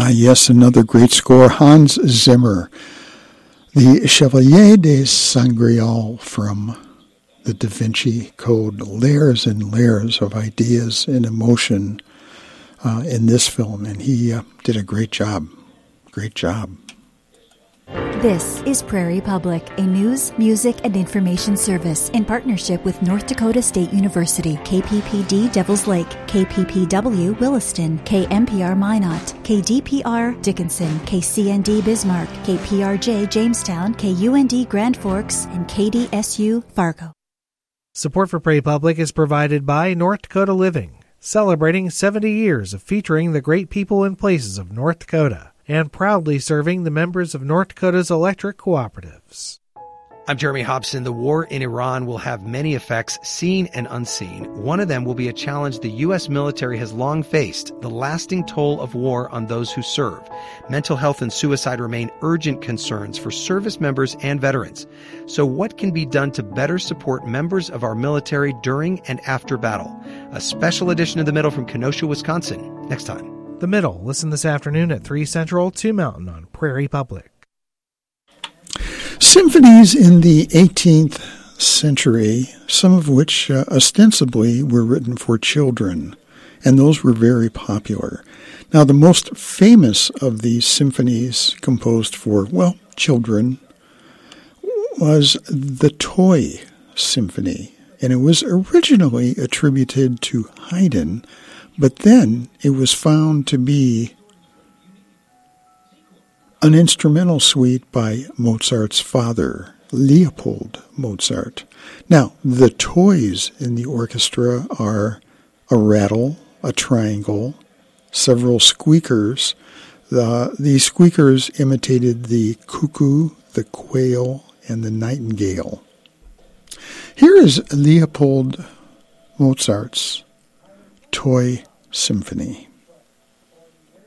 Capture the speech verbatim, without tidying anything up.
Ah, yes, another great score, Hans Zimmer. The Chevalier de Sangreal from the Da Vinci Code. Layers and layers of ideas and emotion uh, in this film, and he uh, did a great job. Great job. This is Prairie Public, a news, music, and information service in partnership with North Dakota State University, K P P D Devils Lake, K P P W Williston, K M P R Minot, K D P R Dickinson, K C N D Bismarck, K P R J Jamestown, K U N D Grand Forks, and K D S U Fargo. Support for Prairie Public is provided by North Dakota Living, celebrating seventy years of featuring the great people and places of North Dakota, and proudly serving the members of North Dakota's electric cooperatives. I'm Jeremy Hobson. The war in Iran will have many effects, seen and unseen. One of them will be a challenge the U S military has long faced, the lasting toll of war on those who serve. Mental health and suicide remain urgent concerns for service members and veterans. So what can be done to better support members of our military during and after battle? A special edition of The Middle from Kenosha, Wisconsin, next time. The Middle. Listen this afternoon at three Central, two Mountain on Prairie Public. Symphonies in the eighteenth century, some of which uh, ostensibly were written for children, and those were very popular. Now, the most famous of these symphonies composed for, well, children was the Toy Symphony, and it was originally attributed to Haydn, but then it was found to be an instrumental suite by Mozart's father, Leopold Mozart. Now, the toys in the orchestra are a rattle, a triangle, several squeakers. The, these squeakers imitated the cuckoo, the quail, and the nightingale. Here is Leopold Mozart's Toy Symphony.